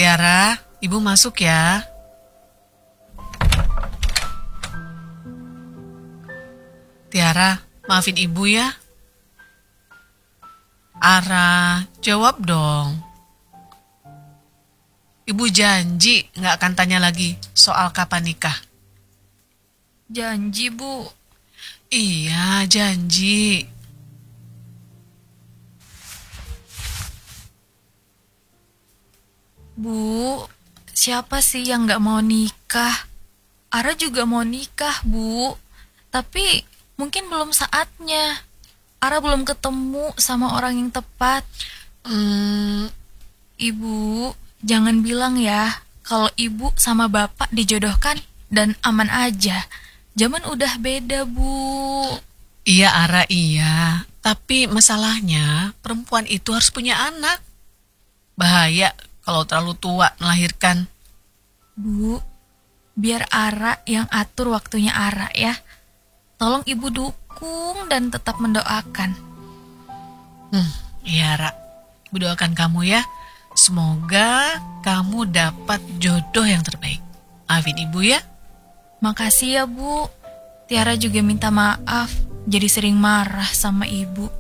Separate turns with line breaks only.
Tiara, ibu masuk ya. Tiara, maafin ibu ya. Ara, jawab dong. Ibu janji gak akan tanya lagi soal kapan nikah.
Janji, Bu.
Iya, janji.
Bu, siapa sih yang gak mau nikah? Ara juga mau nikah, Bu. Tapi mungkin belum saatnya. Ara belum ketemu sama orang yang tepat. Ibu, jangan bilang ya kalau ibu sama bapak dijodohkan dan aman aja. Zaman udah beda, Bu.
Iya, Ara, iya. Tapi masalahnya perempuan itu harus punya anak. Bahaya kalau terlalu tua melahirkan.
Bu, biar Ara yang atur waktunya Ara ya. Tolong ibu dukung dan tetap mendoakan.
Iya, Ara. Ibu doakan kamu ya. Semoga kamu dapat jodoh yang terbaik. Maafin ibu ya.
Makasih ya, Bu. Tiara juga minta maaf jadi sering marah sama ibu.